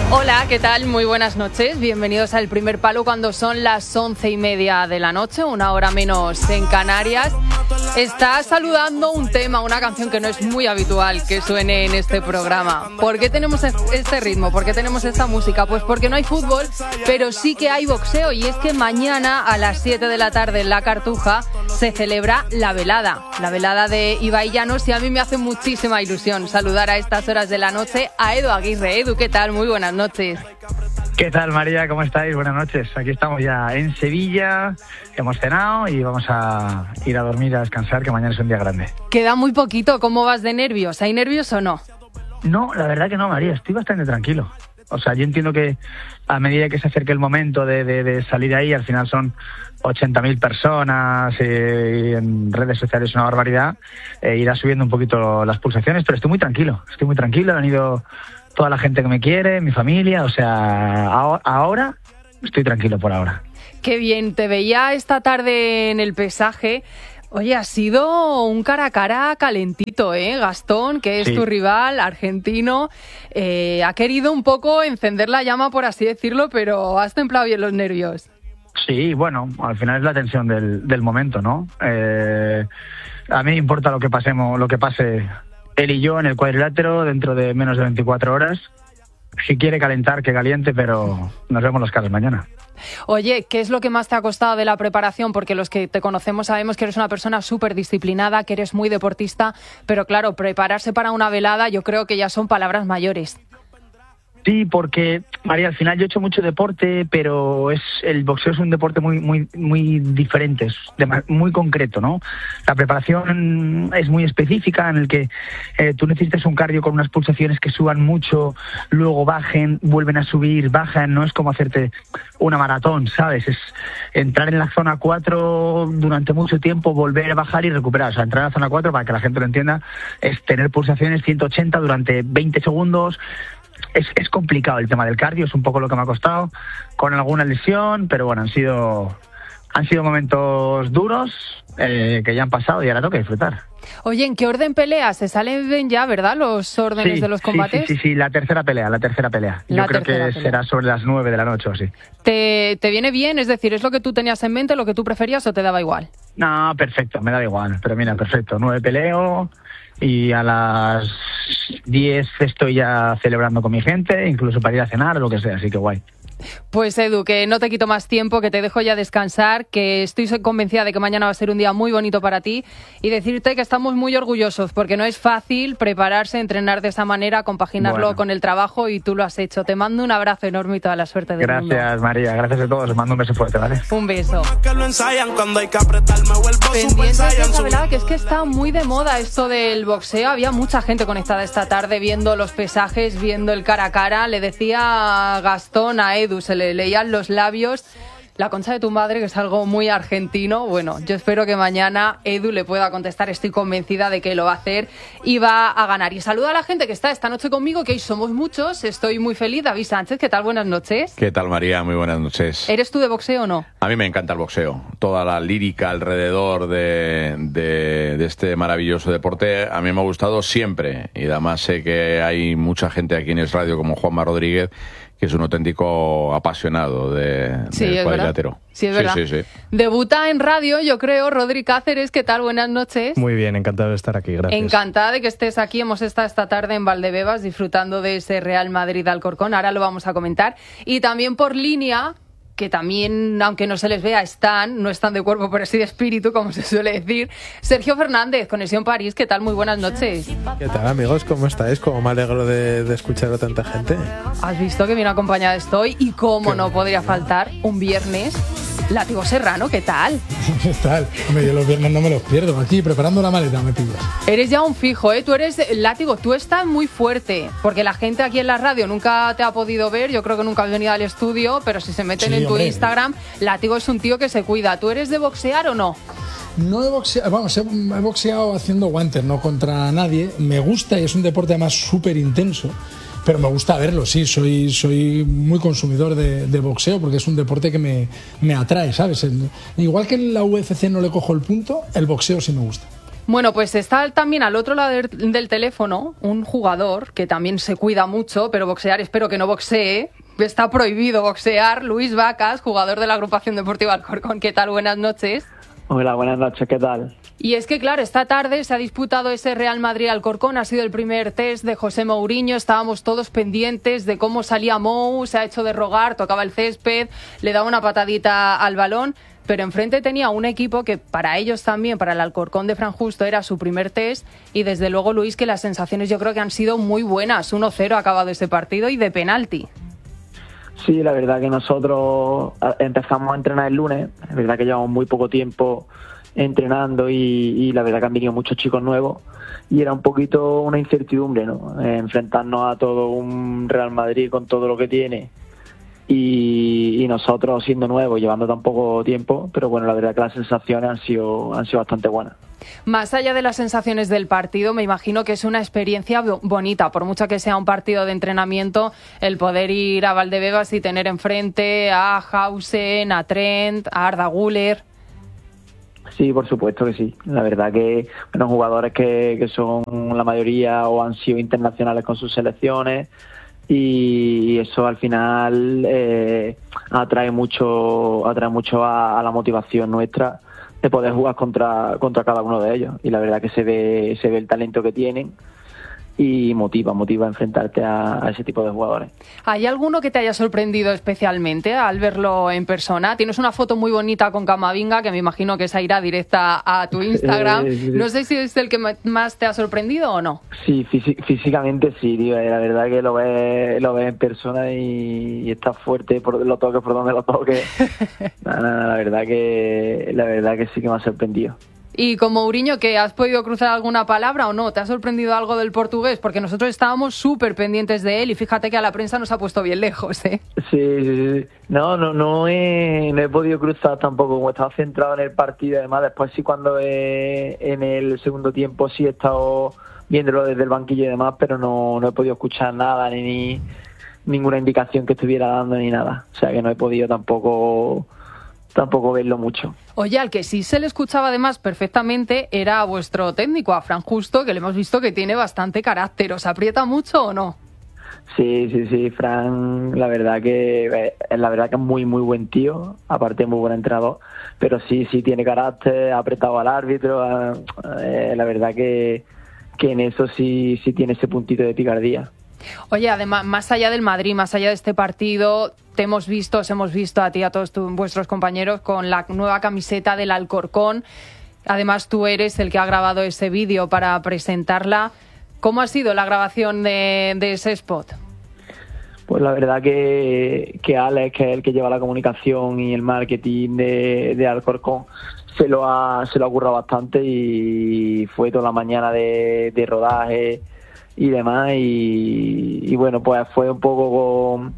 Hola, ¿qué tal? Muy buenas noches. Bienvenidos al Primer Palo cuando son las 11:30 de la noche, una hora menos en Canarias. Está saludando un tema, una canción que no es muy habitual que suene en este programa. ¿Por qué tenemos este ritmo? ¿Por qué tenemos esta música? Pues porque no hay fútbol, pero sí que hay boxeo. Y es que mañana a las 7 de la tarde en La Cartuja se celebra la velada de Ibai Llanos, y a mí me hace muchísima ilusión saludar a estas horas de la noche a Edu Aguirre. Edu, ¿qué tal? Muy buenas noches. ¿Qué tal, María? ¿Cómo estáis? Buenas noches. Aquí estamos ya en Sevilla, hemos cenado y vamos a ir a dormir, a descansar, que mañana es un día grande. Queda muy poquito. ¿Cómo vas de nervios? ¿Hay nervios o no? No, la verdad que no, María. Estoy bastante tranquilo. O sea, yo entiendo que a medida que se acerque el momento de salir de ahí, al final son 80.000 personas y en redes sociales una barbaridad, irá subiendo un poquito las pulsaciones, pero estoy muy tranquilo. Han venido toda la gente que me quiere, mi familia, o sea, ahora estoy tranquilo por ahora. Qué bien, te veía esta tarde en el pesaje. Oye, ha sido un cara a cara calentito, ¿eh? Gastón, que es Sí. Tu rival, argentino, ha querido un poco encender la llama, por así decirlo, pero has templado bien los nervios. Sí, bueno, al final es la tensión del momento, ¿no? A mí me importa lo que pase él y yo en el cuadrilátero dentro de menos de 24 horas. Si quiere calentar, que caliente, pero nos vemos las caras mañana. Oye, ¿qué es lo que más te ha costado de la preparación? Porque los que te conocemos sabemos que eres una persona súper disciplinada, que eres muy deportista, pero claro, prepararse para una velada yo creo que ya son palabras mayores. Sí, porque, María, al final yo he hecho mucho deporte, pero el boxeo es un deporte muy diferente, muy concreto, ¿no? La preparación es muy específica, en el que tú necesitas un cardio con unas pulsaciones que suban mucho, luego bajen, vuelven a subir, bajan, no es como hacerte una maratón, ¿sabes? Es entrar en la zona 4 durante mucho tiempo, volver a bajar y recuperar. O sea, entrar en la zona 4, para que la gente lo entienda, es tener pulsaciones 180 durante 20 segundos. Es complicado el tema del cardio, es un poco lo que me ha costado, con alguna lesión, pero bueno, han sido momentos duros que ya han pasado y ahora toca disfrutar. Oye, ¿en qué orden peleas? ¿Se salen ya, verdad, los órdenes de los combates? Sí, la tercera pelea. Yo creo que será sobre las 9 de la noche o así. ¿Te viene bien? Es decir, ¿es lo que tú tenías en mente, lo que tú preferías o te daba igual? No, perfecto, me da igual, pero mira, perfecto, 9 peleo y a las 10 estoy ya celebrando con mi gente, incluso para ir a cenar o lo que sea, así que guay. Pues Edu, que no te quito más tiempo, que te dejo ya descansar, que estoy convencida de que mañana va a ser un día muy bonito para ti, y decirte que estamos muy orgullosos porque no es fácil prepararse, entrenar de esa manera, compaginarlo con el trabajo, y tú lo has hecho. Te mando un abrazo enorme y toda la suerte del mundo. Gracias, María, gracias a todos, os mando un beso fuerte, ¿vale? Un beso. Pendientes de esa velada, que es que está muy de moda esto del boxeo. Había mucha gente conectada esta tarde viendo los pesajes, viendo el cara a cara. Le decía a Gastón, a Edu, se le leían los labios. La concha de tu madre, que es algo muy argentino. Bueno, yo espero que mañana Edu le pueda contestar. Estoy convencida de que lo va a hacer y va a ganar. Y saluda a la gente que está esta noche conmigo, que hoy somos muchos. Estoy muy feliz. David Sánchez, ¿qué tal? Buenas noches. ¿Qué tal, María? Muy buenas noches. ¿Eres tú de boxeo o no? A mí me encanta el boxeo. Toda la lírica alrededor de este maravilloso deporte a mí me ha gustado siempre. Y además sé que hay mucha gente aquí en Es Radio, como Juanma Rodríguez, que es un auténtico apasionado del cuadrilátero. Sí, es verdad. Sí. Debuta en radio, yo creo, Rodri Cáceres. ¿Qué tal? Buenas noches. Muy bien, encantado de estar aquí, gracias. Encantada de que estés aquí. Hemos estado esta tarde en Valdebebas disfrutando de ese Real Madrid-Alcorcón. Ahora lo vamos a comentar. Y también por línea, que también, aunque no se les vea, no están de cuerpo, pero sí de espíritu, como se suele decir. Sergio Fernández, Conexión París. ¿Qué tal? Muy buenas noches. ¿Qué tal, amigos? ¿Cómo estáis? Como me alegro de escuchar a tanta gente. Has visto que bien acompañada estoy, y cómo no podría faltar un viernes. Látigo Serrano, ¿qué tal? ¿Qué tal? Hombre, yo los viernes no me los pierdo. Aquí, preparando la maleta, me pillas. Eres ya un fijo, ¿eh? Tú eres, Látigo, tú estás muy fuerte, porque la gente aquí en la radio nunca te ha podido ver. Yo creo que nunca has venido al estudio, pero si se meten en tu Instagram, Látigo es un tío que se cuida. ¿Tú eres de boxear o no? No he boxeado, vamos, he boxeado haciendo guantes, no contra nadie. Me gusta y es un deporte además súper intenso. Pero me gusta verlo, sí, soy muy consumidor de boxeo porque es un deporte que me atrae, ¿sabes? Igual que en la UFC no le cojo el punto, el boxeo sí me gusta. Bueno, pues está también al otro lado del teléfono un jugador que también se cuida mucho, pero boxear, espero que no boxee. Está prohibido boxear. Luis Vacas, jugador de la Agrupación Deportiva Alcorcón. ¿Qué tal? Buenas noches. Hola, buenas noches. ¿Qué tal? Y es que, claro, esta tarde se ha disputado ese Real Madrid-Alcorcón. Ha sido el primer test de José Mourinho. Estábamos todos pendientes de cómo salía Mou. Se ha hecho de rogar, tocaba el césped, le daba una patadita al balón. Pero enfrente tenía un equipo que para ellos también, para el Alcorcón de Fran Justo, era su primer test. Y desde luego, Luis, que las sensaciones yo creo que han sido muy buenas. 1-0 ha acabado ese partido y de penalti. Sí, la verdad que nosotros empezamos a entrenar el lunes. Es verdad que llevamos muy poco tiempo entrenando y la verdad que han venido muchos chicos nuevos. Y era un poquito una incertidumbre, ¿no? Enfrentarnos a todo un Real Madrid con todo lo que tiene. Y nosotros siendo nuevos, llevando tan poco tiempo, pero bueno, la verdad que las sensaciones han sido bastante buenas. Más allá de las sensaciones del partido, me imagino que es una experiencia bonita, por mucho que sea un partido de entrenamiento, el poder ir a Valdebebas y tener enfrente a Hausen, a Trent, a Arda Güler. Sí, por supuesto que sí. La verdad que jugadores que son la mayoría o han sido internacionales con sus selecciones. Y eso al final atrae mucho a la motivación nuestra de poder jugar contra cada uno de ellos. Y la verdad que se ve el talento que tienen y motiva a enfrentarte a ese tipo de jugadores. ¿Hay alguno que te haya sorprendido especialmente al verlo en persona? Tienes una foto muy bonita con Camavinga, que me imagino que esa irá directa a tu Instagram. No sé si es el que más te ha sorprendido o no. Sí, físicamente sí, tío. La verdad que lo ves en persona y está fuerte, lo toques por donde lo toques. La verdad que sí que me ha sorprendido. Y con Mourinho, ¿que has podido cruzar alguna palabra o no? ¿Te ha sorprendido algo del portugués? Porque nosotros estábamos súper pendientes de él y fíjate que a la prensa nos ha puesto bien lejos, ¿eh? Sí. No he podido cruzar tampoco, como estaba centrado en el partido. Además, después sí cuando en el segundo tiempo sí he estado viéndolo desde el banquillo y demás, pero no he podido escuchar nada, ni ninguna indicación que estuviera dando ni nada. O sea que no he podido tampoco verlo mucho. Oye, al que sí se le escuchaba además perfectamente era a vuestro técnico, a Fran Justo, que le hemos visto que tiene bastante carácter. ¿Os aprieta mucho o no? Sí, Fran, la verdad que es muy buen tío, aparte muy buen entrenador, pero sí tiene carácter, ha apretado al árbitro, la verdad que en eso sí tiene ese puntito de picardía. Oye, además, más allá del Madrid, más allá de este partido, os hemos visto a ti y a todos vuestros compañeros con la nueva camiseta del Alcorcón. Además, tú eres el que ha grabado ese vídeo para presentarla. ¿Cómo ha sido la grabación de ese spot? Pues la verdad que Alex, que es el que lleva la comunicación y el marketing de Alcorcón, se lo ha currado bastante y fue toda la mañana de rodaje y demás y bueno, pues fue un poco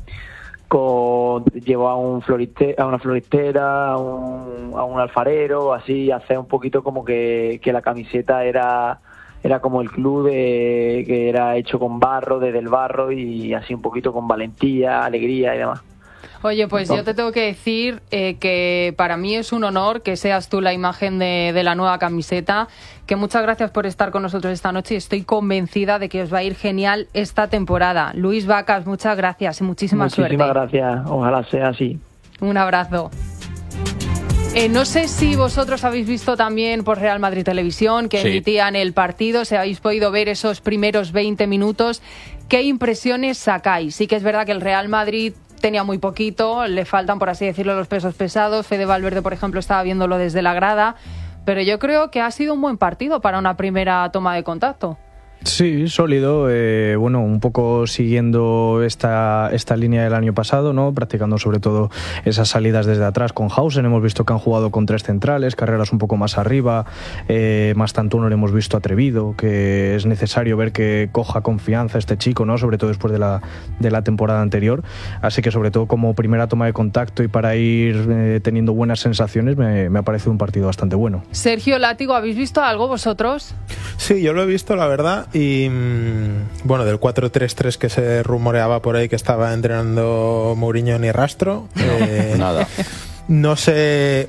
llevó a una floristera, a un alfarero, así, hacer un poquito como que la camiseta era como el club que era hecho con barro, desde el barro y así un poquito con valentía, alegría y demás. Oye, pues yo te tengo que decir que para mí es un honor que seas tú la imagen de la nueva camiseta, que muchas gracias por estar con nosotros esta noche y estoy convencida de que os va a ir genial esta temporada. Luis Vacas, muchas gracias y muchísima suerte. Muchísimas gracias, ojalá sea así. Un abrazo. No sé si vosotros habéis visto también por Real Madrid Televisión que emitían el partido, si habéis podido ver esos primeros 20 minutos. ¿Qué impresiones sacáis? Sí que es verdad que el Real Madrid tenía muy poquito, le faltan, por así decirlo, los pesos pesados. Fede Valverde, por ejemplo, estaba viéndolo desde la grada, pero yo creo que ha sido un buen partido para una primera toma de contacto. Sí, sólido, un poco siguiendo esta línea del año pasado, ¿no? Practicando sobre todo esas salidas desde atrás con Hausen. Hemos visto que han jugado con 3 centrales, carreras un poco más arriba, más tanto uno le hemos visto atrevido, que es necesario ver que coja confianza este chico, ¿no? Sobre todo después de la temporada anterior. Así que sobre todo como primera toma de contacto y para ir teniendo buenas sensaciones, me ha parecido un partido bastante bueno. Sergio Látigo, ¿habéis visto algo vosotros? Sí, yo lo he visto, la verdad. Y bueno, del 4-3-3 que se rumoreaba por ahí que estaba entrenando Mourinho ni rastro. Nada. No sé,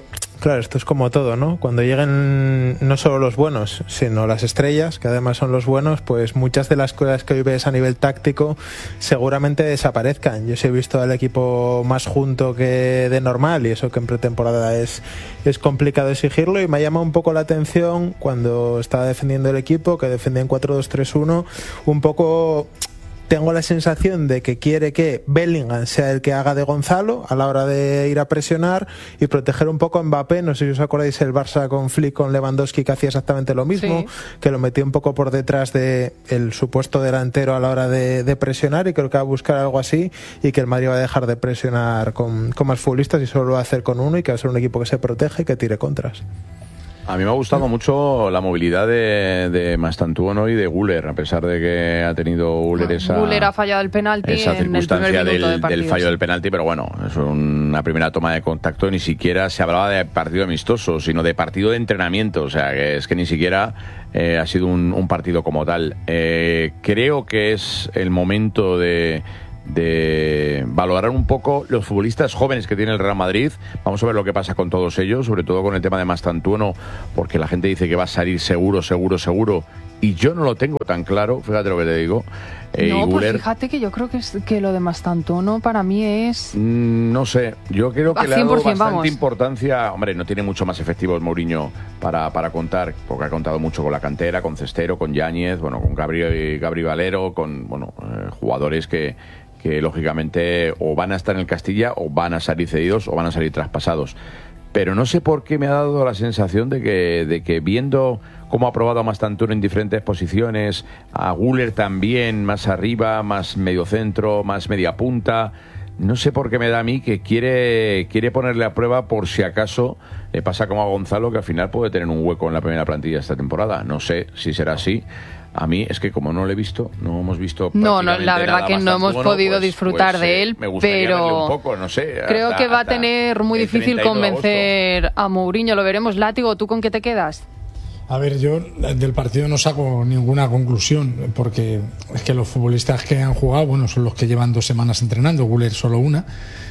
Claro, esto es como todo, ¿no? Cuando lleguen no solo los buenos, sino las estrellas, que además son los buenos, pues muchas de las cosas que hoy ves a nivel táctico seguramente desaparezcan. Yo sí he visto al equipo más junto que de normal, y eso que en pretemporada es complicado exigirlo, y me ha llamado un poco la atención cuando estaba defendiendo el equipo, que defendía en 4-2-3-1, un poco... Tengo la sensación de que quiere que Bellingham sea el que haga de Gonzalo a la hora de ir a presionar y proteger un poco a Mbappé. No sé si os acordáis el Barça con Flick, con Lewandowski, que hacía exactamente lo mismo, sí, que lo metía un poco por detrás de el supuesto delantero a la hora de presionar, y creo que va a buscar algo así, y que el Madrid va a dejar de presionar con más futbolistas y solo lo va a hacer con uno, y que va a ser un equipo que se protege y que tire contras. A mí me ha gustado mucho la movilidad de Mastantuono y de Güler, a pesar de que ha tenido Güler Güler ha fallado el penalti esa en el primer minuto de partido, del fallo del penalti, pero bueno, es una primera toma de contacto. Ni siquiera se hablaba de partido amistoso, sino de partido de entrenamiento. O sea, que es que ni siquiera ha sido un partido como tal. Creo que es el momento de valorar un poco los futbolistas jóvenes que tiene el Real Madrid. Vamos a ver lo que pasa con todos ellos, sobre todo con el tema de Mastantuono, porque la gente dice que va a salir seguro, y yo no lo tengo tan claro, fíjate lo que te digo. No, pues fíjate que yo creo que lo de Mastantuono para mí es... no sé, yo creo que le ha dado bastante vamos. importancia. Hombre, no tiene mucho más efectivos Mourinho para contar, porque ha contado mucho con la cantera, con Cestero, con Yáñez, bueno, con Gabri Valero, con jugadores que lógicamente o van a estar en el Castilla, o van a salir cedidos, o van a salir traspasados. Pero no sé por qué me ha dado la sensación de que viendo cómo ha probado a Mastantuono en diferentes posiciones, a Güler también más arriba, más medio centro, más media punta, no sé por qué me da a mí que quiere ponerle a prueba por si acaso le pasa como a Gonzalo, que al final puede tener un hueco en la primera plantilla esta temporada. No sé si será así. A mí es que como no lo he visto, no hemos visto prácticamente la verdad que no hemos podido disfrutar de él, me gustaría pero verle un poco, no sé, creo que va a tener muy difícil convencer a Mourinho. Lo veremos. Látigo, ¿tú con qué te quedas? A ver, yo del partido no saco ninguna conclusión, porque es que los futbolistas que han jugado, bueno, son los que llevan 2 semanas entrenando, Güler solo una,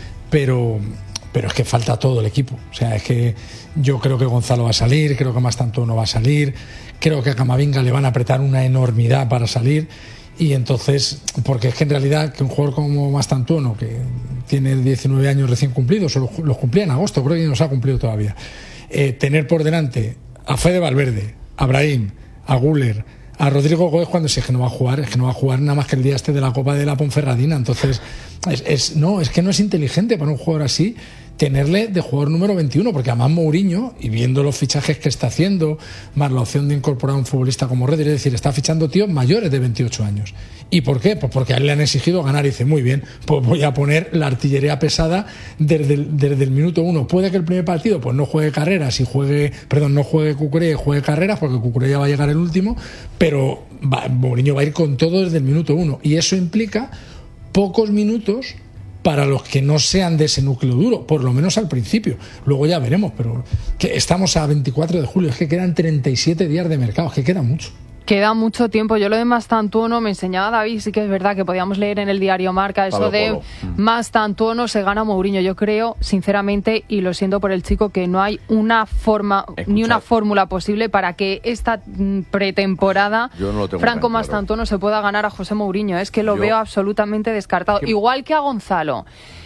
pero es que falta todo el equipo. O sea, es que yo creo que Gonzalo va a salir, creo que Mastantuono va a salir, creo que a Camavinga le van a apretar una enormidad para salir, y entonces, porque es que en realidad que un jugador como Mastantuono, que tiene 19 años recién cumplidos, los cumplía en agosto, creo que no los ha cumplido todavía, tener por delante a Fede Valverde, a Brahim, a Güler, a Rodrigo Gómez, cuando es que no va a jugar nada más que el día este de la Copa de la Ponferradina. Entonces es que no es inteligente para un jugador así tenerle de jugador número 21, porque además Mourinho, y viendo los fichajes que está haciendo, más la opción de incorporar a un futbolista como Rodri, es decir, está fichando tíos mayores de 28 años. ¿Y por qué? Pues porque a él le han exigido ganar, y dice, muy bien, pues voy a poner la artillería pesada desde el minuto 1. Puede que el primer partido pues no juegue Carreras y no juegue Cucurella y juegue Carreras, porque Cucurella va a llegar el último, pero Mourinho va a ir con todo desde el minuto 1, y eso implica pocos minutos para los que no sean de ese núcleo duro, por lo menos al principio. Luego ya veremos, pero que estamos a 24 de julio, es que quedan 37 días de mercado, es que queda mucho. Queda mucho tiempo. Yo lo de Mastantuono, me enseñaba David, sí que es verdad que podíamos leer en el diario Marca eso de Mastantuono se gana Mourinho. Yo creo, sinceramente, y lo siento por el chico, que no hay una forma ni una fórmula posible para que esta pretemporada Franco Mastantuono se pueda ganar a José Mourinho. Es que lo veo absolutamente descartado. Igual que a Gonzalo.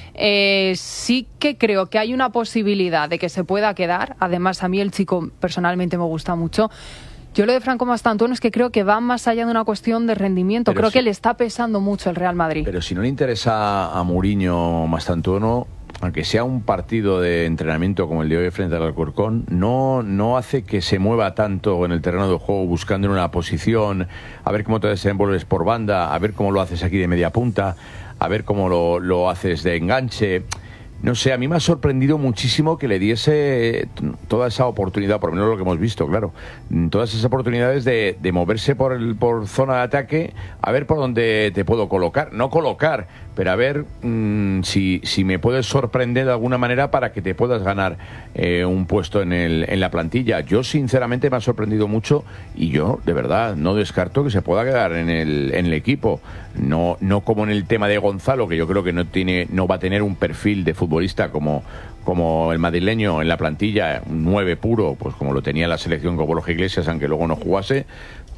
Sí que creo que hay una posibilidad de que se pueda quedar. Además, a mí el chico personalmente me gusta mucho. Yo lo de Franco Mastantuono es que creo que va más allá de una cuestión de rendimiento. Creo que le está pesando mucho el Real Madrid. Pero si no le interesa a Mourinho Mastantuono, aunque sea un partido de entrenamiento como el de hoy frente al Alcorcón, no hace que se mueva tanto en el terreno de juego buscando en una posición, a ver cómo te desenvuelves por banda, a ver cómo lo haces aquí de media punta, a ver cómo lo haces de enganche. No sé, a mí me ha sorprendido muchísimo que le diese toda esa oportunidad, por lo menos lo que hemos visto, claro, todas esas oportunidades de moverse por zona de ataque, a ver por dónde te puedo colocar, no colocar, pero a ver si me puedes sorprender de alguna manera para que te puedas ganar un puesto en la plantilla. Yo sinceramente me ha sorprendido mucho, y yo de verdad no descarto que se pueda quedar en el equipo, no como en el tema de Gonzalo, que yo creo que no va a tener un perfil de futbolista como el madrileño en la plantilla, un 9 puro, pues como lo tenía la selección con Borja Iglesias, aunque luego no jugase.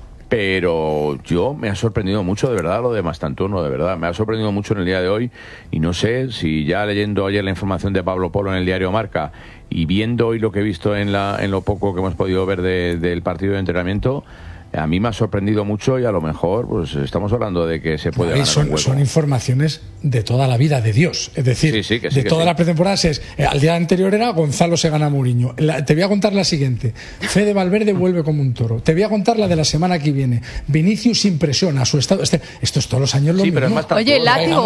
Pero yo me ha sorprendido mucho, de verdad, lo de Mastantuono, de verdad. Me ha sorprendido mucho en el día de hoy y no sé si ya leyendo ayer la información de Pablo Polo en el diario Marca y viendo hoy lo que he visto en lo poco que hemos podido ver del partido de entrenamiento, a mí me ha sorprendido mucho y a lo mejor pues estamos hablando de que se puede ganar un hueco. Son informaciones de toda la vida de Dios, es decir, de toda la pretemporada. Al día anterior era Gonzalo se gana a Mourinho. Te voy a contar la siguiente: Fede Valverde vuelve como un toro. Te voy a contar la de la semana que viene. Vinicius impresiona su estado. Esto es todos los años lo mismo. Pero es Oye,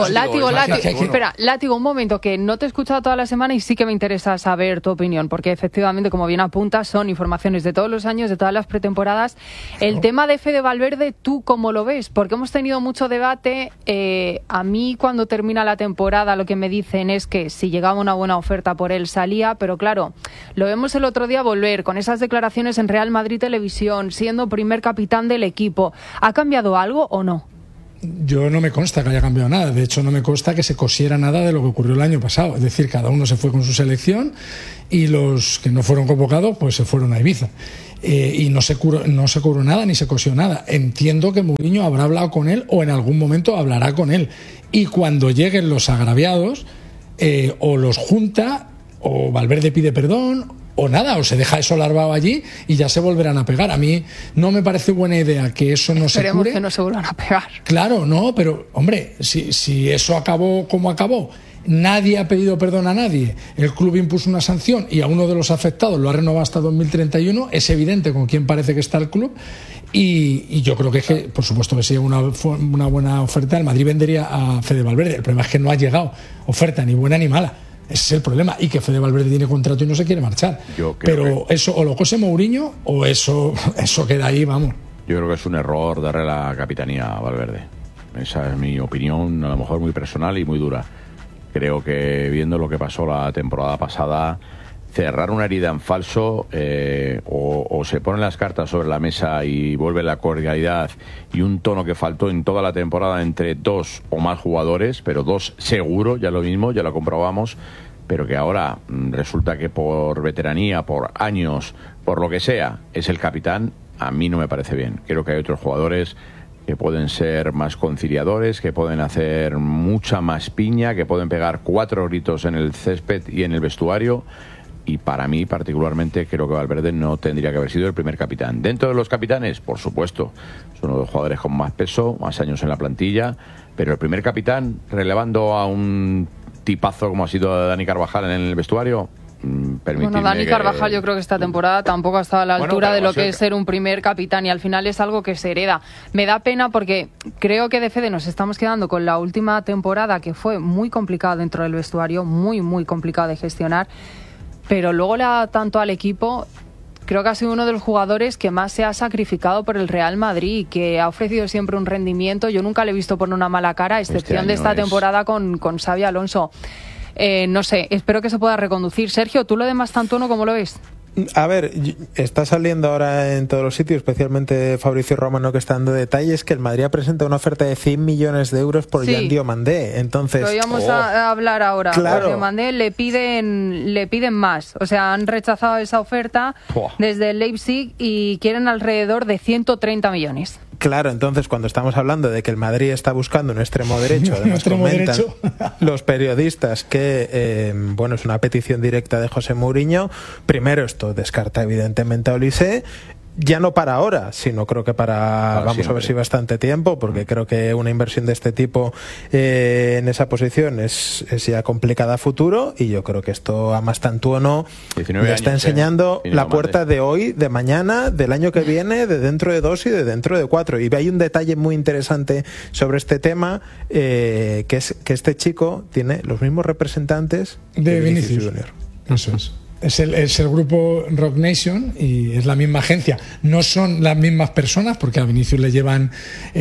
Látigo, un momento, que no te he escuchado toda la semana y sí que me interesa saber tu opinión, porque efectivamente, como bien apuntas, son informaciones de todos los años, de todas las pretemporadas. El tema de Fede Valverde, ¿tú cómo lo ves? Porque hemos tenido mucho debate. A mí, cuando termina la temporada, lo que me dicen es que si llegaba una buena oferta por él, salía. Pero claro, lo vemos el otro día volver con esas declaraciones en Real Madrid Televisión, siendo primer capitán del equipo. ¿Ha cambiado algo o no? Yo no me consta que haya cambiado nada. De hecho, no me consta que se cosiera nada de lo que ocurrió el año pasado. Es decir, cada uno se fue con su selección y los que no fueron convocados pues se fueron a Ibiza. Y no se curó nada ni se cosió nada. Entiendo que Mourinho habrá hablado con él o en algún momento hablará con él. Y cuando lleguen los agraviados, o los junta, o Valverde pide perdón, o nada, o se deja eso larvado allí y ya se volverán a pegar. A mí no me parece buena idea que eso no se cure. Esperemos que no se vuelvan a pegar. Claro, no, pero hombre, si eso acabó como acabó, nadie ha pedido perdón a nadie, el club impuso una sanción y a uno de los afectados lo ha renovado hasta 2031, es evidente con quién parece que está el club. Y yo creo que por supuesto que si una buena oferta, el Madrid vendería a Fede Valverde. El problema es que no ha llegado oferta ni buena ni mala. Ese es el problema, y que Fede Valverde tiene contrato y no se quiere marchar. Pero eso o lo cose Mourinho o eso queda ahí, vamos. Yo creo que es un error darle la capitanía a Valverde. Esa es mi opinión, a lo mejor muy personal y muy dura. Creo que viendo lo que pasó la temporada pasada, cerrar una herida en falso, o se ponen las cartas sobre la mesa y vuelve la cordialidad y un tono que faltó en toda la temporada entre dos o más jugadores, pero dos seguro, ya lo mismo, ya lo comprobamos, pero que ahora resulta que por veteranía, por años, por lo que sea, es el capitán. A mí no me parece bien. Creo que hay otros jugadores que pueden ser más conciliadores, que pueden hacer mucha más piña, que pueden pegar 4 gritos en el césped y en el vestuario. Y para mí, particularmente, creo que Valverde no tendría que haber sido el primer capitán. Dentro de los capitanes, por supuesto, son uno de los jugadores con más peso, más años en la plantilla, pero el primer capitán, relevando a un tipazo como ha sido Dani Carvajal en el vestuario, bueno, Dani Carvajal yo creo que esta temporada tampoco ha estado a la altura de lo que es ser un primer capitán, y al final es algo que se hereda. Me da pena porque creo que de Fede nos estamos quedando con la última temporada, que fue muy complicada dentro del vestuario, muy, muy complicada de gestionar, pero luego le ha dado tanto al equipo. Creo que ha sido uno de los jugadores que más se ha sacrificado por el Real Madrid, que ha ofrecido siempre un rendimiento. Yo nunca le he visto poner una mala cara, a excepción de esta temporada con Xabi Alonso. No sé, espero que se pueda reconducir. Sergio, ¿tú lo de Mastantuono cómo lo ves? A ver, está saliendo ahora en todos los sitios, especialmente Fabrizio Romano, que está dando detalles, que el Madrid presenta una oferta de 100 millones de euros por Jan Diomandé. Entonces, lo íbamos a hablar ahora. Claro. Por Diomandé le piden más. O sea, han rechazado esa oferta desde el Leipzig y quieren alrededor de 130 millones. Claro, entonces cuando estamos hablando de que el Madrid está buscando un extremo derecho, además comentan los periodistas que bueno, es una petición directa de José Mourinho. Primero, esto descarta evidentemente a Olise, ya no para ahora, sino creo que para vamos siempre a ver si bastante tiempo, porque creo que una inversión de este tipo en esa posición es ya complicada a futuro, y yo creo que esto a Mastantuono le está enseñando la puerta de hoy, de mañana, del año que viene, de dentro de 2 y de dentro de 4. Y hay un detalle muy interesante sobre este tema, que es que este chico tiene los mismos representantes de Vinicius Junior. Eso es. Es el grupo Rock Nation y es la misma agencia. No son las mismas personas, porque a Vinicius le llevan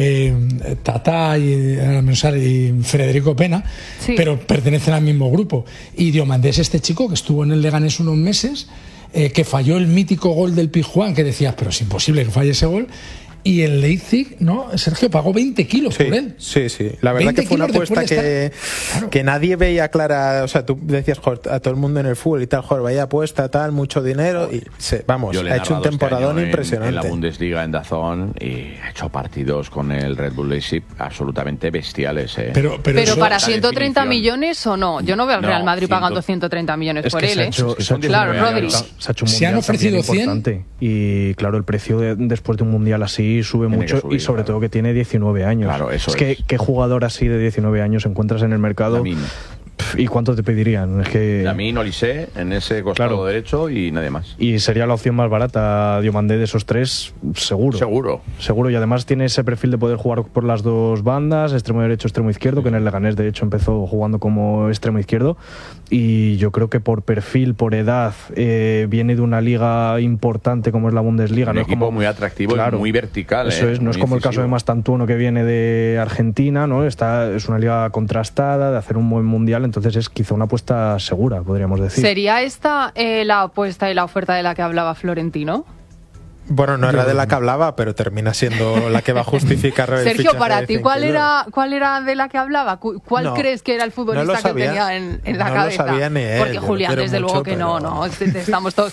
Tata y Federico Pena, pero pertenecen al mismo grupo. Y Diomandé es este chico que estuvo en el Leganés unos meses, que falló el mítico gol del Pizjuán, que decías, pero es imposible que falle ese gol. y el Leipzig, ¿no? Sergio pagó 20 kilos por él. Sí. La verdad que fue una apuesta que nadie veía clara. O sea, tú decías, joder, a todo el mundo en el fútbol y tal, joder, vaya apuesta, tal, mucho dinero. Y ha hecho un temporadón impresionante. En la Bundesliga, en DAZN, y ha hecho partidos con el Red Bull Leipzig absolutamente bestiales. Pero para 130 millones o no. Yo no veo al Real Madrid pagando 130 millones por él. Claro, Rodri. Se han ofrecido 100. Y claro, el precio después de un mundial así sube mucho subir, y sobre todo que tiene 19 años. Claro, eso es. ¿Qué jugador así de 19 años encuentras en el mercado? ¿Y cuánto te pedirían? Es que Lamine, Olise en ese costado derecho y nadie más. Y sería la opción más barata, Diomandé, de esos tres, seguro. Y además tiene ese perfil de poder jugar por las dos bandas, extremo derecho, extremo izquierdo, que en el Leganés de hecho empezó jugando como extremo izquierdo. Y yo creo que por perfil, por edad, viene de una liga importante como es la Bundesliga. Un equipo muy atractivo y muy vertical. Eso es, no es como el caso de Mastantuono, que viene de Argentina, ¿no? Es una liga contrastada, de hacer un buen mundial. Entonces es quizá una apuesta segura, podríamos decir. ¿Sería esta la apuesta y la oferta de la que hablaba Florentino? Bueno, no era de la que hablaba, pero termina siendo la que va a justificar el Sergio, para ti, ¿cuál era de la que hablaba? ¿Cuál crees que era el futbolista que tenía en la cabeza? No lo sabía ni él. Porque Julián, desde luego que no. Estamos todos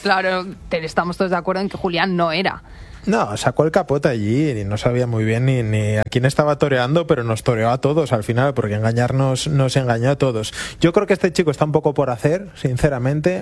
de acuerdo en que Julián no era. No, sacó el capote allí y no sabía muy bien ni a quién estaba toreando, pero nos toreó a todos al final, porque engañarnos nos engañó a todos. Yo creo que este chico está un poco por hacer, sinceramente.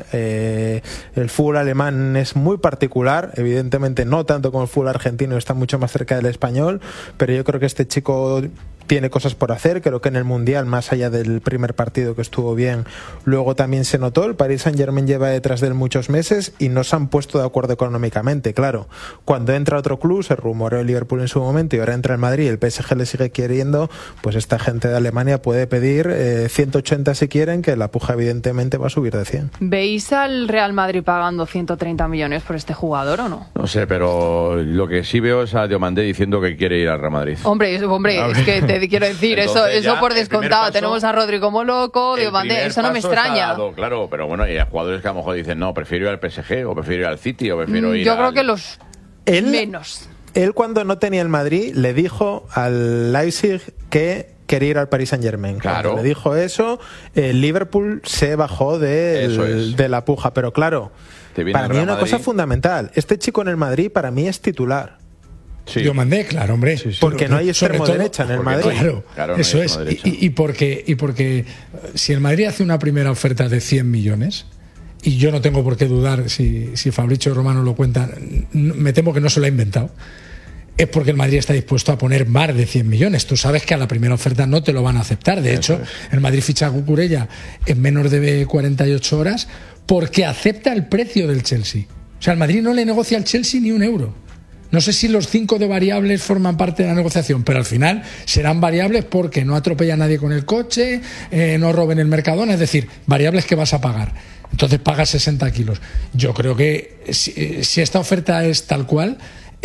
El fútbol alemán es muy particular, evidentemente no tanto como el fútbol argentino, está mucho más cerca del español, pero yo creo que este chico tiene cosas por hacer. Creo que en el Mundial, más allá del primer partido que estuvo bien, luego también se notó. El Paris Saint-Germain lleva detrás de él muchos meses y no se han puesto de acuerdo económicamente. Claro, cuando entra otro club, se rumoreó el Liverpool en su momento y ahora entra el Madrid y el PSG le sigue queriendo, pues esta gente de Alemania puede pedir 180 si quieren, que la puja evidentemente va a subir de 100. ¿Veis al Real Madrid pagando 130 millones por este jugador o no? No sé, pero lo que sí veo es a Diomandé diciendo que quiere ir al Real Madrid. Hombre, es que te quiero decir, entonces, eso por descontado. Tenemos a Rodri como loco, Diomandé, eso no me extraña. Claro, pero bueno, hay jugadores que a lo mejor dicen, no, prefiero ir al PSG o prefiero ir al City o prefiero ir Yo creo que los menos. Él, cuando no tenía el Madrid, le dijo al Leipzig que quería ir al Paris Saint-Germain. Claro. Cuando le dijo eso, el Liverpool se bajó de la puja. Pero claro, para mí una cosa fundamental, este chico en el Madrid para mí es titular. Sí. Diomandé, claro, hombre. Sí. Porque no hay extremo derecha en el Madrid. Claro, eso es. Y porque si el Madrid hace una primera oferta de 100 millones, y yo no tengo por qué dudar si Fabrizio Romano lo cuenta, me temo que no se lo ha inventado, es porque el Madrid está dispuesto a poner más de 100 millones. Tú sabes que a la primera oferta no te lo van a aceptar. De hecho, el Madrid ficha a Cucurella en menos de 48 horas porque acepta el precio del Chelsea. O sea, el Madrid no le negocia al Chelsea ni un euro. No sé si los 5 de variables forman parte de la negociación, pero al final serán variables porque no atropella a nadie con el coche, no roben el Mercadona, es decir, variables que vas a pagar. Entonces pagas 60 kilos. Yo creo que si esta oferta es tal cual,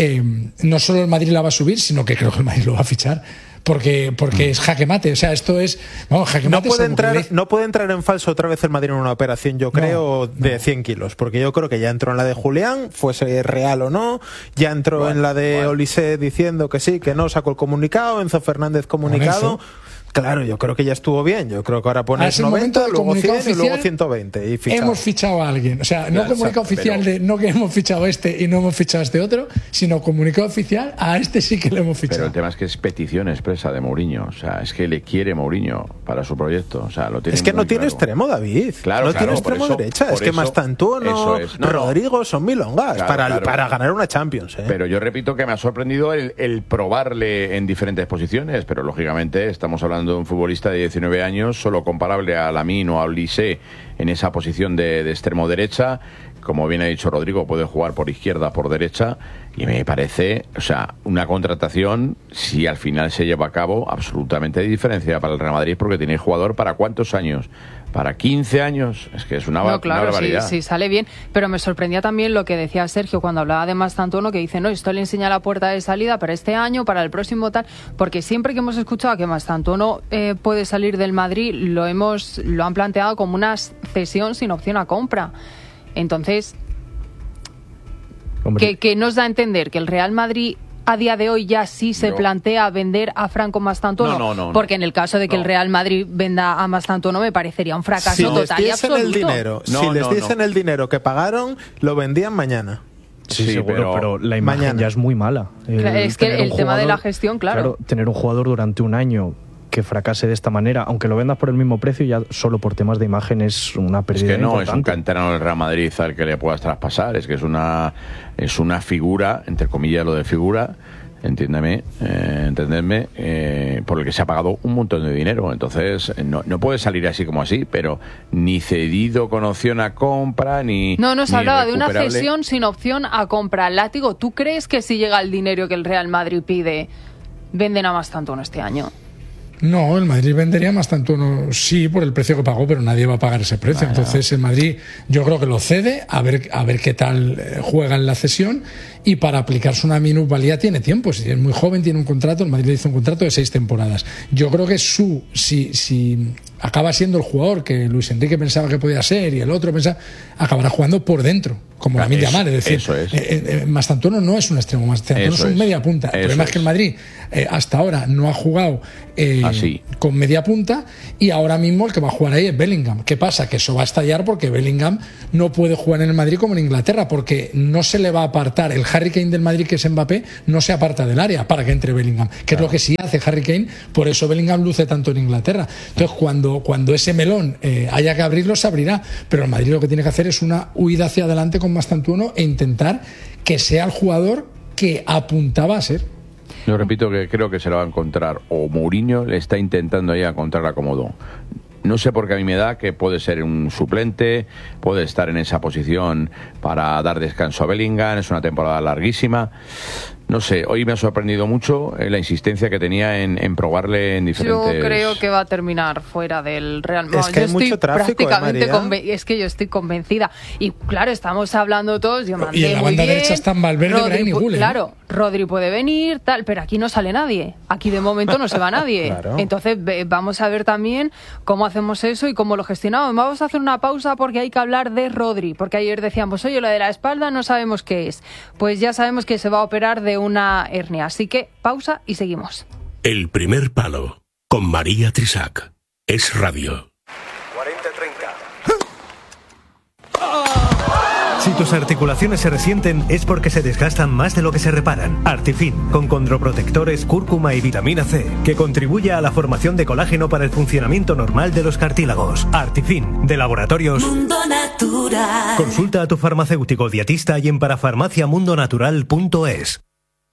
no solo el Madrid la va a subir, sino que creo que el Madrid lo va a fichar. Porque es jaque mate, o sea, esto es jaque mate. No puede entrar en falso otra vez el Madrid en una operación, yo creo, de 100 kilos, porque yo creo que ya entró en la de Julián, fuese real o no, ya entró en la de Olise diciendo que sí, que no, sacó el comunicado, Enzo Fernández comunicado. Claro, yo creo que ya estuvo bien. Yo creo que ahora pones 90, luego 100 y luego 120. Y hemos fichado a alguien. O sea, no comunicado oficial de no que hemos fichado y no hemos fichado a este otro, sino comunicado oficial a este sí que le hemos fichado. Pero el tema es que es petición expresa de Mourinho. O sea, es que le quiere Mourinho para su proyecto. O sea, lo tiene. Es que no tiene extremo, David. No tiene extremo derecha. Es que Mastantuono, Rodrigo son milongas para ganar una Champions. Pero yo repito que me ha sorprendido el probarle en diferentes posiciones. Pero lógicamente estamos hablando de un futbolista de 19 años, solo comparable a Lamine o a Olise en esa posición de extremo derecha. Como bien ha dicho Rodrigo, puede jugar por izquierda, por derecha, y me parece, o sea, una contratación, si al final se lleva a cabo, absolutamente diferenciada para el Real Madrid, porque tiene jugador para ¿cuántos años? Para 15 años, es que es una barbaridad. Sí, sale bien, pero me sorprendía también lo que decía Sergio cuando hablaba de Mastantuono, que dice, no, esto le enseña la puerta de salida para este año, para el próximo tal, porque siempre que hemos escuchado que Mastantuono puede salir del Madrid, lo han planteado como una cesión sin opción a compra. Entonces, ¿qué nos da a entender? ¿Que el Real Madrid a día de hoy ya sí se plantea vender a Franco Mastantuono? No. Porque en el caso de que el Real Madrid venda a Mastantuono me parecería un fracaso total y absoluto. Si les dicen el dinero que pagaron, lo vendían mañana. Sí, seguro, pero la imagen ya es muy mala. Es que el tema de la gestión, claro. Tener un jugador durante un año que fracase de esta manera, aunque lo vendas por el mismo precio, ya solo por temas de imagen es una pérdida importante. Es un canterano del Real Madrid al que le puedas traspasar, es que es una figura, entre comillas lo de figura, entendedme, por el que se ha pagado un montón de dinero. Entonces no puede salir así como así, pero ni cedido con opción a compra, ni se hablaba de una cesión sin opción a compra. Látigo, ¿tú crees que si llega el dinero que el Real Madrid pide, venden a Mastantuono este año? No, el Madrid vendería Mastantuono sí por el precio que pagó, pero nadie va a pagar ese precio. Entonces el Madrid yo creo que lo cede, a ver qué tal juega en la cesión, y para aplicarse una minusvalía tiene tiempo. Si es muy joven, tiene un contrato, el Madrid le hizo un contrato de 6 temporadas. Yo creo que si acaba siendo el jugador que Luis Enrique pensaba que podía ser y el otro pensaba, acabará jugando por dentro, como Lamine Yamal. Es decir, Mastantuono no es un extremo, Mastantuono es un media punta. El problema es que el Madrid hasta ahora no ha jugado con media punta, y ahora mismo el que va a jugar ahí es Bellingham. ¿Qué pasa? Que eso va a estallar porque Bellingham no puede jugar en el Madrid como en Inglaterra, porque no se le va a apartar. El Harry Kane del Madrid, que es Mbappé, no se aparta del área para que entre Bellingham, que es lo que sí hace Harry Kane. Por eso Bellingham luce tanto en Inglaterra. Entonces cuando ese melón haya que abrirlo, se abrirá, pero el Madrid lo que tiene que hacer es una huida hacia adelante con Mastantuono e intentar que sea el jugador que apuntaba a ser. Yo repito que creo que se lo va a encontrar, o Mourinho le está intentando ya encontrar acomodo. No sé por qué a mí me da que puede ser un suplente, puede estar en esa posición para dar descanso a Bellingham, es una temporada larguísima. No sé, hoy me ha sorprendido mucho la insistencia que tenía en probarle en diferentes... Yo creo que va a terminar fuera del Real Madrid. Es que hay mucho tráfico, es que yo estoy convencida. Y claro, estamos hablando todos, yo mandé y en la banda derecha están Valverde, Brahim y Güler. Claro, Rodri puede venir, tal, pero aquí no sale nadie. Aquí de momento no se va nadie. Claro. Entonces vamos a ver también cómo hacemos eso y cómo lo gestionamos. Vamos a hacer una pausa porque hay que hablar de Rodri, porque ayer decíamos, oye, lo de la espalda no sabemos qué es. Pues ya sabemos que se va a operar de una hernia. Así que pausa y seguimos. El primer palo con María Trisac. Es radio. 40-30. Si tus articulaciones se resienten es porque se desgastan más de lo que se reparan. Artifin, con condroprotectores, cúrcuma y vitamina C, que contribuye a la formación de colágeno para el funcionamiento normal de los cartílagos. Artifin, de Laboratorios Mundo Natural. Consulta a tu farmacéutico dietista y en parafarmaciamundonatural.es.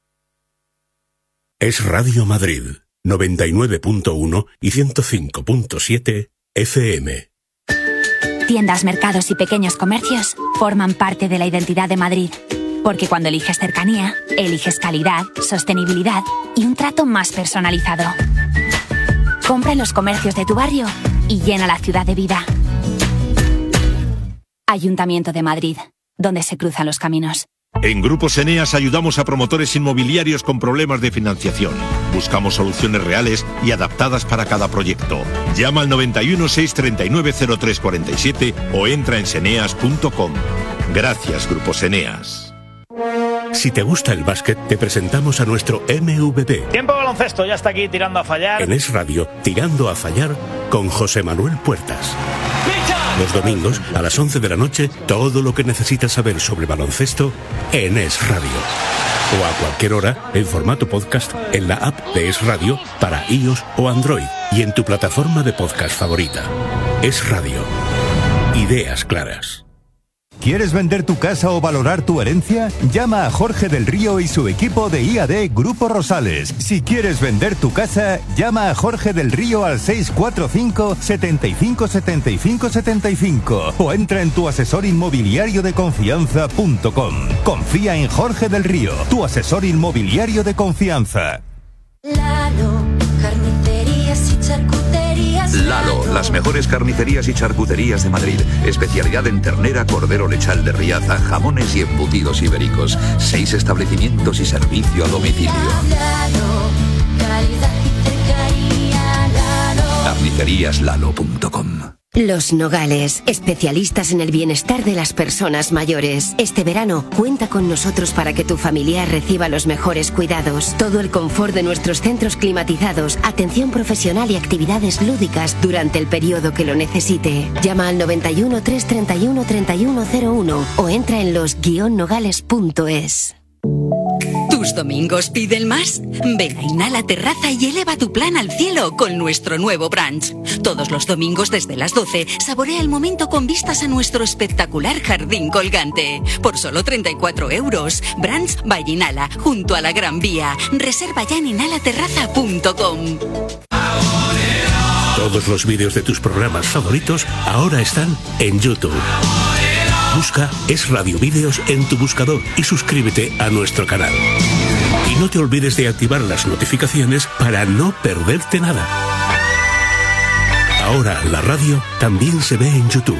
Es Radio Madrid, 99.1 y 105.7 FM. Tiendas, mercados y pequeños comercios forman parte de la identidad de Madrid. Porque cuando eliges cercanía, eliges calidad, sostenibilidad y un trato más personalizado. Compra en los comercios de tu barrio y llena la ciudad de vida. Ayuntamiento de Madrid, donde se cruzan los caminos. En Grupos Eneas ayudamos a promotores inmobiliarios con problemas de financiación. Buscamos soluciones reales y adaptadas para cada proyecto. Llama al 91 639 0347 o entra en seneas.com. Gracias, Grupos Eneas. Si te gusta el básquet, te presentamos a nuestro MVP. Tiempo de baloncesto, ya está aquí tirando a fallar. En Es Radio, tirando a fallar con José Manuel Puertas. Los domingos, a las 11 de la noche, todo lo que necesitas saber sobre baloncesto en Es Radio. O a cualquier hora, en formato podcast, en la app de Es Radio para iOS o Android y en tu plataforma de podcast favorita. Es Radio. Ideas claras. ¿Quieres vender tu casa o valorar tu herencia? Llama a Jorge del Río y su equipo de IAD Grupo Rosales. Si quieres vender tu casa, llama a Jorge del Río al 645 75 75 75 o entra en tuasesorinmobiliariodeconfianza.com. Confía en Jorge del Río, tu asesor inmobiliario de confianza. Lalo, carnicerías y charcuterías. Lalo, las mejores carnicerías y charcuterías de Madrid. Especialidad en ternera, cordero lechal de Riaza, jamones y embutidos ibéricos. 6 establecimientos y servicio a domicilio. Lalo, calidad y cercanía. Lalo. Carniceríaslalo.com. Los Nogales, especialistas en el bienestar de las personas mayores. Este verano, cuenta con nosotros para que tu familiar reciba los mejores cuidados. Todo el confort de nuestros centros climatizados, atención profesional y actividades lúdicas durante el periodo que lo necesite. Llama al 91 331 3101 o entra en los-nogales.es. ¿Tus domingos piden más? Ven a Inhala Terraza y eleva tu plan al cielo con nuestro nuevo brunch. Todos los domingos desde las 12, saborea el momento con vistas a nuestro espectacular jardín colgante. Por solo 34 €. Brunch by Inhala, junto a la Gran Vía. Reserva ya en inhalaterraza.com. Todos los vídeos de tus programas favoritos ahora están en YouTube. Busca Es Radio Vídeos en tu buscador y suscríbete a nuestro canal. Y no te olvides de activar las notificaciones para no perderte nada. Ahora la radio también se ve en YouTube.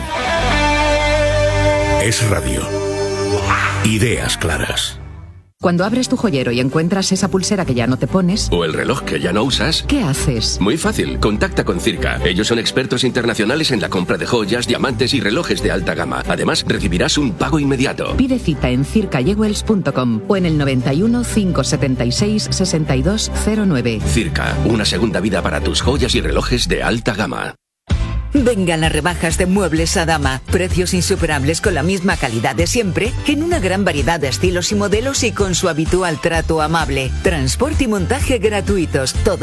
Es Radio. Ideas claras. Cuando abres tu joyero y encuentras esa pulsera que ya no te pones... O el reloj que ya no usas... ¿Qué haces? Muy fácil, contacta con Circa. Ellos son expertos internacionales en la compra de joyas, diamantes y relojes de alta gama. Además, recibirás un pago inmediato. Pide cita en circajewels.com o en el 91 576 6209. Circa, una segunda vida para tus joyas y relojes de alta gama. Vengan las rebajas de Muebles Adama. Precios insuperables con la misma calidad de siempre, en una gran variedad de estilos y modelos y con su habitual trato amable. Transporte y montaje gratuitos. Todo